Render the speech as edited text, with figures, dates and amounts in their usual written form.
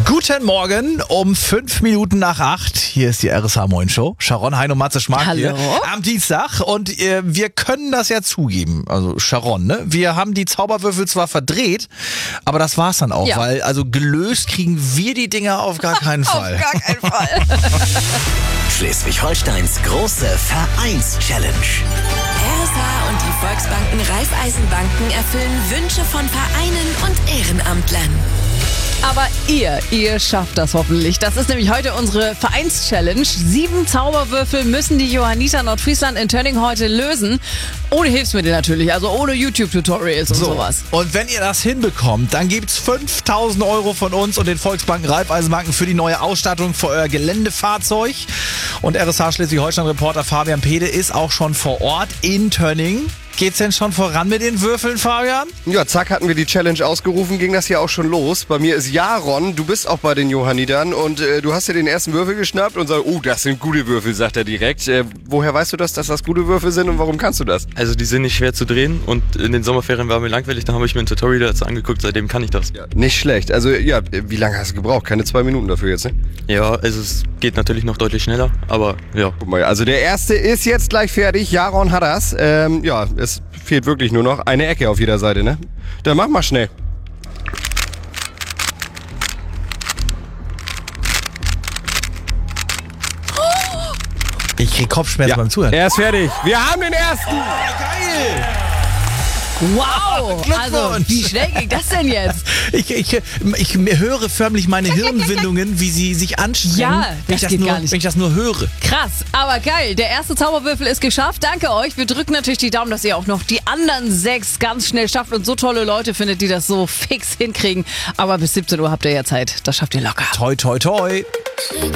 Guten Morgen um 5 Minuten nach 8. Hier ist die RSH Moin Show. Sharon, Hein und Matze Schmark hier am Dienstag. Und wir können das ja zugeben. Also Sharon, ne? Wir haben die Zauberwürfel zwar verdreht, aber das war's dann auch. Ja. Weil also gelöst kriegen wir die Dinger auf gar keinen Fall. Auf gar keinen Fall. Schleswig-Holsteins große Vereins-Challenge. RSH und die Volksbanken Raiffeisenbanken erfüllen Wünsche von Vereinen und Ehrenamtlern. Aber ihr schafft das hoffentlich. Das ist nämlich heute unsere Vereins-Challenge. 7 Zauberwürfel müssen die Johanniter Nordfriesland in Tönning heute lösen. Ohne Hilfsmittel natürlich, also ohne YouTube-Tutorials und sowas. Und wenn ihr das hinbekommt, dann gibt's 5.000 Euro von uns und den Volksbanken Raiffeisenbanken für die neue Ausstattung für euer Geländefahrzeug. Und RSH Schleswig-Holstein-Reporter Fabian Pede ist auch schon vor Ort in Tönning. Geht's denn schon voran mit den Würfeln, Fabian? Ja, zack, hatten wir die Challenge ausgerufen, ging das hier auch schon los. Bei mir ist Jaron, du bist auch bei den Johannitern und du hast dir den ersten Würfel geschnappt und sagst, oh, das sind gute Würfel, sagt er direkt. Woher weißt du das, dass das gute Würfel sind und warum kannst du das? Also die sind nicht schwer zu drehen und in den Sommerferien war mir langweilig, dann habe ich mir ein Tutorial dazu angeguckt, seitdem kann ich das. Ja, nicht schlecht, also ja, wie lange hast du gebraucht? Keine 2 Minuten dafür jetzt, ne? Ja, also es geht natürlich noch deutlich schneller, aber ja. Guck mal, also der erste ist jetzt gleich fertig, Jaron hat das. Ja, es fehlt wirklich nur noch eine Ecke auf jeder Seite, ne? Dann mach mal schnell. Ich krieg Kopfschmerzen beim Zuhören. Er ist fertig. Wir haben den ersten. Geil! Wow! Also, wie schnell ging das denn jetzt? Ich höre förmlich meine Hirnwindungen, wie sie sich anstrengen, Ja, das geht gar nicht. wenn ich das nur höre. Krass, aber geil. Der erste Zauberwürfel ist geschafft. Danke euch. Wir drücken natürlich die Daumen, dass ihr auch noch die anderen 6 ganz schnell schafft und so tolle Leute findet, die das so fix hinkriegen. Aber bis 17 Uhr habt ihr ja Zeit. Das schafft ihr locker. Toi, toi, toi.